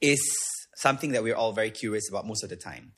is something that we're all very curious about most of the time.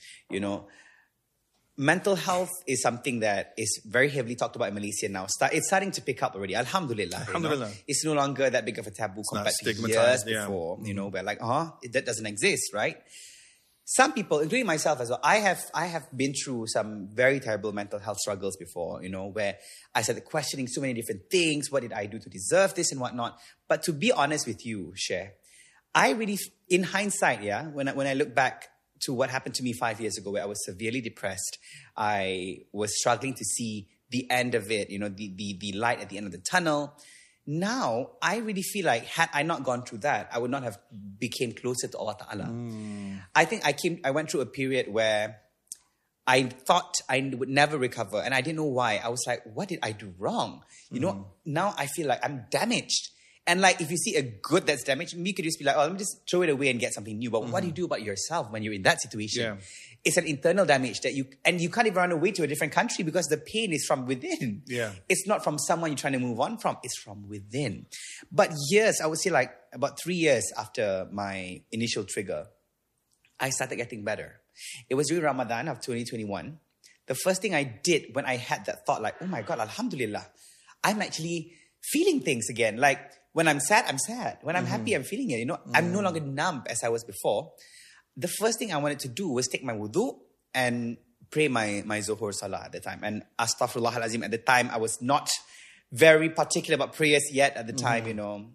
Mental health is something that is very heavily talked about in Malaysia now. It's starting to pick up already. Alhamdulillah. Alhamdulillah. It's no longer that big of a taboo compared to years before. We're like, that doesn't exist, right? Some people, including myself as well, I have been through some very terrible mental health struggles before, where I started questioning so many different things. What did I do to deserve this and whatnot? But to be honest with you, Cher, I really, in hindsight, when I look back to what happened to me 5 years ago, where I was severely depressed, I was struggling to see the end of it, the light at the end of the tunnel. Now, I really feel like had I not gone through that, I would not have became closer to Allah Ta'ala. I think I went through a period where I thought I would never recover, and I didn't know why. I was like, what did I do wrong? Now I feel like I'm damaged. And like, if you see a good that's damaged, me could just be like, let me just throw it away and get something new. But what do you do about yourself when you're in that situation? Yeah. It's an internal damage that you can't even run away to a different country because the pain is from within. Yeah. It's not from someone you're trying to move on from. It's from within. But years, I would say like about 3 years after my initial trigger, I started getting better. It was during Ramadan of 2021. The first thing I did when I had that thought like, oh my God, Alhamdulillah, I'm actually feeling things again. Like, when I'm sad, I'm sad. When I'm happy, I'm feeling it. I'm no longer numb as I was before. The first thing I wanted to do was take my wudu and pray my Zuhur Salah at the time. And Astaghfirullah Al-Azim, at the time, I was not very particular about prayers yet at the time,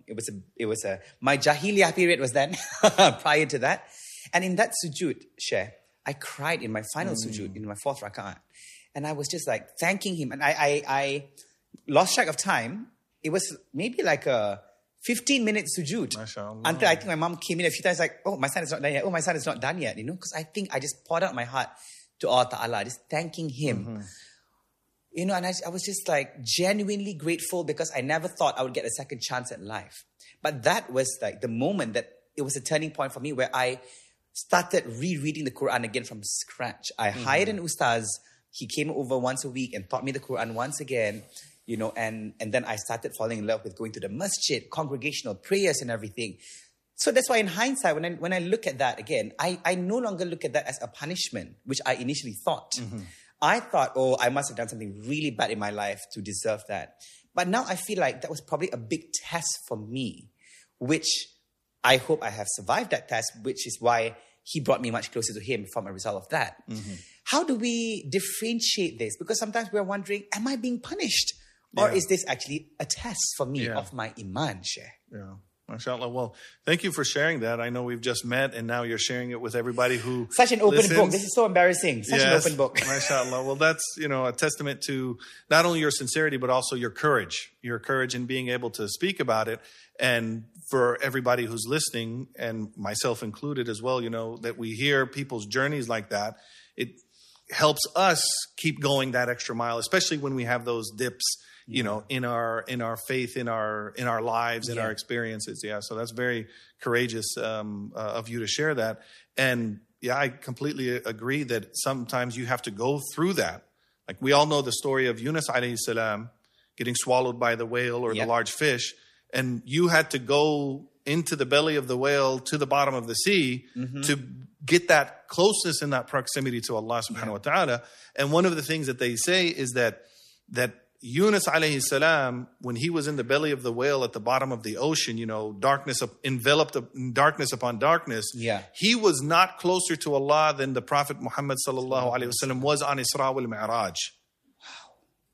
my Jahiliyah period was then, prior to that. And in that sujood, Cher, I cried in my final sujood, in my fourth raka'at. And I was just like thanking him. And I lost track of time. It was maybe like a 15-minute sujood. Until I think my mom came in a few times like, oh, my son is not done yet. Oh, my son is not done yet. Because I think I just poured out my heart to Allah Ta'ala, just thanking him. And I was just like genuinely grateful because I never thought I would get a second chance at life. But that was like the moment that it was a turning point for me where I started rereading the Quran again from scratch. I hired an ustaz. He came over once a week and taught me the Quran once again. And then I started falling in love with going to the masjid, congregational prayers and everything. So that's why in hindsight, when I look at that again, I no longer look at that as a punishment, which I initially thought. I thought, I must have done something really bad in my life to deserve that. But now I feel like that was probably a big test for me, which I hope I have survived that test, which is why he brought me much closer to him from a result of that. How do we differentiate this? Because sometimes we're wondering, am I being punished? Or is this actually a test for me of my iman, Cher? Yeah. MashaAllah. Well, thank you for sharing that. I know we've just met and now you're sharing it with everybody who Such an open listens. book. This is so embarrassing. Such an open book. MashaAllah. Well, that's, a testament to not only your sincerity, but also your courage in being able to speak about it. And for everybody who's listening, and myself included as well, that we hear people's journeys like that, it helps us keep going that extra mile, especially when we have those dips, in our faith, in our lives, in our experiences. Yeah. So that's very courageous of you to share that. And I completely agree that sometimes you have to go through that. Like we all know the story of Yunus alayhi salam getting swallowed by the whale or the large fish. And you had to go into the belly of the whale to the bottom of the sea to get that closeness and that proximity to Allah subhanahu wa ta'ala. And one of the things that they say is that Yunus alayhi salam, when he was in the belly of the whale at the bottom of the ocean, darkness enveloped darkness upon darkness. Yeah. He was not closer to Allah than the Prophet Muhammad sallallahu alaihi wasallam was on Isra wal Mi'raj. Wow.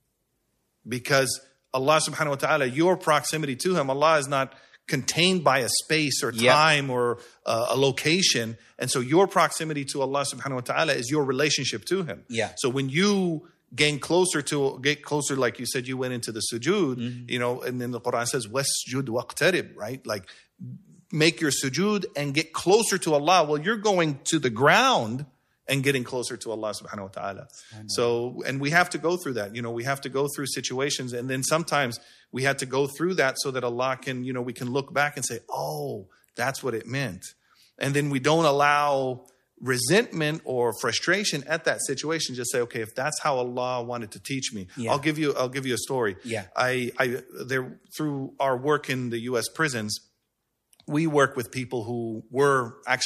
Because Allah subhanahu wa ta'ala, your proximity to him, Allah is not contained by a space or time or a location. And so your proximity to Allah subhanahu wa ta'ala is your relationship to him. Yeah. So when you get closer, like you said, you went into the sujood, and then the Quran says, wasjud waqtarib, right? Like make your sujood and get closer to Allah. Well, you're going to the ground and getting closer to Allah subhanahu wa ta'ala. So, and we have to go through that. We have to go through situations, and then sometimes we have to go through that so that Allah can, we can look back and say, oh, that's what it meant. And then we don't allow resentment or frustration at that situation. Just say, okay, if that's how Allah wanted to teach me, I'll give you a story. Yeah. There, through our work in the U.S. prisons, we work with people who were actually